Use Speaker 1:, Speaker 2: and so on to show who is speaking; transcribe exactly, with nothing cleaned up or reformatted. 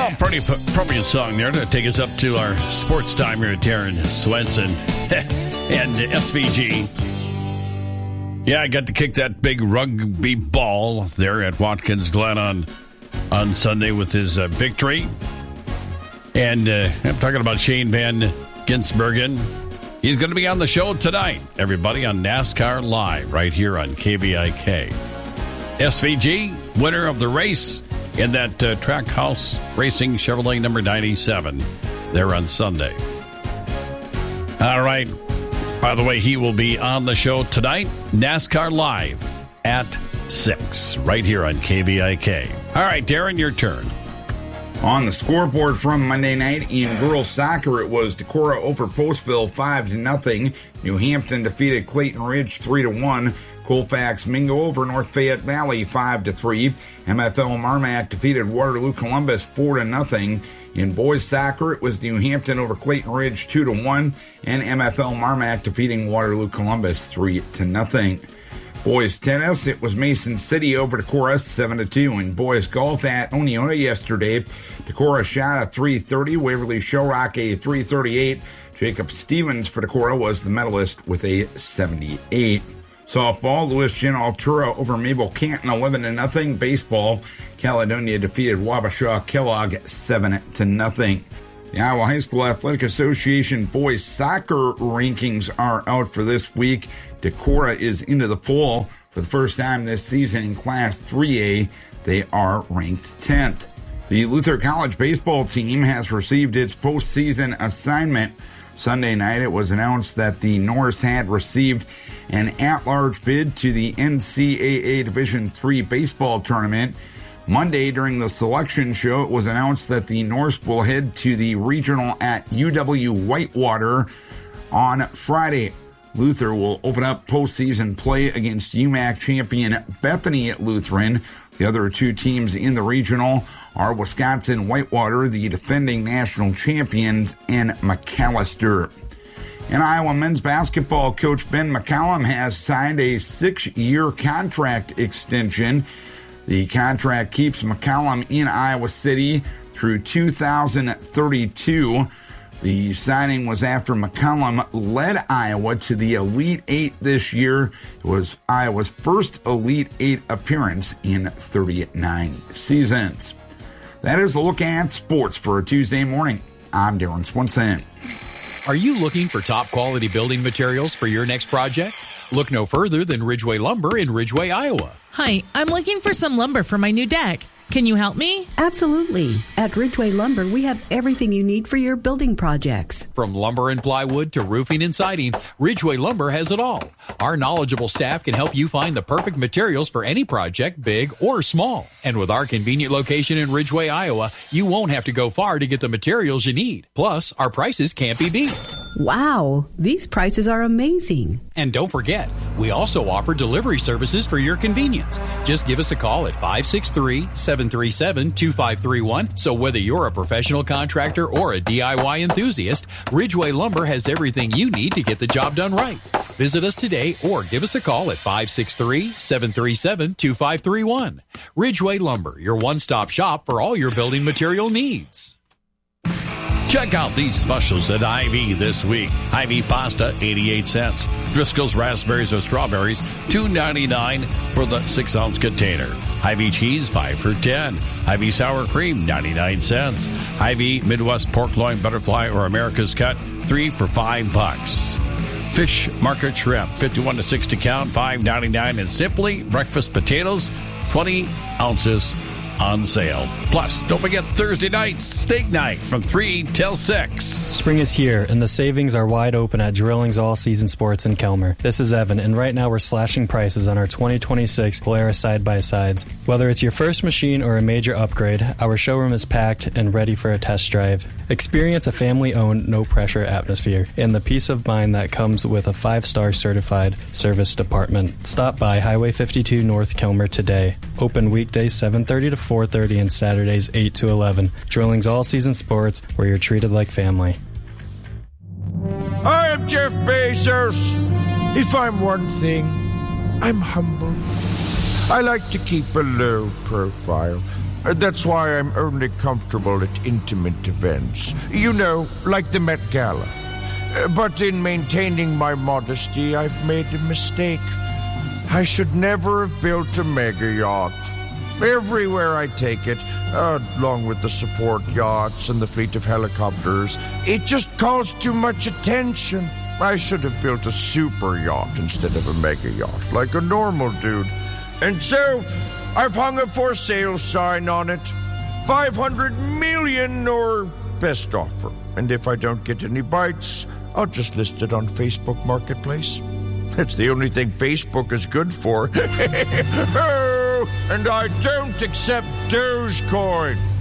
Speaker 1: Well, pretty appropriate song there to take us up to our sports time here at Darren Swenson and S V G. Yeah, I got to kick that big rugby ball there at Watkins Glen on, on Sunday with his uh, victory. And uh, I'm talking about Shane Van Ginzbergen. He's going to be on the show tonight, everybody, on NASCAR Live right here on K V I K. S V G, winner of the race in that uh, Trackhouse Racing Chevrolet number ninety-seven there on Sunday. All right. By the way, he will be on the show tonight, NASCAR Live at six, right here on K V I K. All right, Darren, your turn.
Speaker 2: On the scoreboard from Monday night in girls soccer, it was Decorah over Postville five to nothing. New Hampton defeated Clayton Ridge three to one. Colfax Mingo over North Fayette Valley five to three. M F L Marmac defeated Waterloo Columbus four to nothing. In boys soccer, it was New Hampton over Clayton Ridge two to one, and M F L Marmac defeating Waterloo Columbus three to nothing. Boys tennis, it was Mason City over Decorah seven to two. In boys golf at Oneonta yesterday, Decorah shot a three thirty, Waverly Shellrock a three thirty-eight. Jacob Stevens for Decorah was the medalist with a seventy-eight. Softball, Lewis Chin Altura over Mabel Canton eleven to nothing. Baseball, Caledonia defeated Wabasha Kellogg seven to nothing. The Iowa High School Athletic Association boys soccer rankings are out for this week. Decorah is into the poll for the first time this season in Class three A. They are ranked tenth. The Luther College baseball team has received its postseason assignment. Sunday night, it was announced that the Norse had received an at-large bid to the N C double A Division three baseball tournament. Monday, during the selection show, it was announced that the Norse will head to the regional at U W Whitewater on Friday. Luther will open up postseason play against U M A C champion Bethany Lutheran. The other two teams in the regional are Wisconsin Whitewater, the defending national champions, and McAllister. And Iowa men's basketball coach Ben McCollum has signed a six-year contract extension. The contract keeps McCollum in Iowa City through two thousand thirty-two. The signing was after McCollum led Iowa to the Elite Eight this year. It was Iowa's first Elite Eight appearance in thirty-nine seasons. That is a look at sports for a Tuesday morning. I'm Darren Swenson.
Speaker 3: Are you looking for top quality building materials for your next project? Look no further than Ridgeway Lumber in Ridgeway, Iowa.
Speaker 4: Hi, I'm looking for some lumber for my new deck. Can you help me?
Speaker 5: Absolutely. At Ridgeway Lumber, we have everything you need for your building projects.
Speaker 3: From lumber and plywood to roofing and siding, Ridgeway Lumber has it all. Our knowledgeable staff can help you find the perfect materials for any project, big or small. And with our convenient location in Ridgeway, Iowa, you won't have to go far to get the materials you need. Plus, our prices can't be beat.
Speaker 5: Wow, these prices are amazing.
Speaker 3: And don't forget, we also offer delivery services for your convenience. Just give us a call at five six three, seven three seven, two five three one. So whether you're a professional contractor or a D I Y enthusiast, Ridgeway Lumber has everything you need to get the job done right. Visit us today or give us a call at five six three, seven three seven, two five three one. Ridgeway Lumber, your one-stop shop for all your building material needs.
Speaker 1: Check out these specials at Hy-Vee this week. Hy-Vee pasta, eighty-eight cents. Driscoll's raspberries or strawberries, two ninety-nine for the six-ounce container. Hy-Vee cheese, five for ten. Hy-Vee sour cream, ninety-nine cents. Hy-Vee Midwest pork loin, butterfly, or America's cut, three for five bucks. Fish market shrimp, fifty-one to sixty count, five ninety-nine. And Simply breakfast potatoes, twenty ounces. On sale. Plus, don't forget Thursday night, steak night from three till six.
Speaker 6: Spring is here, and the savings are wide open at Drilling's All Season Sports in Kelmer. This is Evan, and right now we're slashing prices on our twenty twenty-six Polaris side-by-sides. Whether it's your first machine or a major upgrade, our showroom is packed and ready for a test drive. Experience a family-owned, no-pressure atmosphere and the peace of mind that comes with a five-star certified service department. Stop by Highway fifty-two North Kelmer today. Open weekdays seven thirty to four thirty and Saturdays eight to eleven. Drilling's All Season Sports, where you're treated like family.
Speaker 7: I am Jeff Bezos. If I'm one thing, I'm humble. I like to keep a low profile. That's why I'm only comfortable at intimate events. You know, like the Met Gala. But in maintaining my modesty, I've made a mistake. I should never have built a mega yacht. Everywhere I take it, uh, along with the support yachts and the fleet of helicopters, it just calls too much attention. I should have built a super yacht instead of a mega yacht, like a normal dude. And so, I've hung a for sale sign on it. five hundred million or best offer. And if I don't get any bites, I'll just list it on Facebook Marketplace. That's the only thing Facebook is good for. Oh, and I don't accept Dogecoin.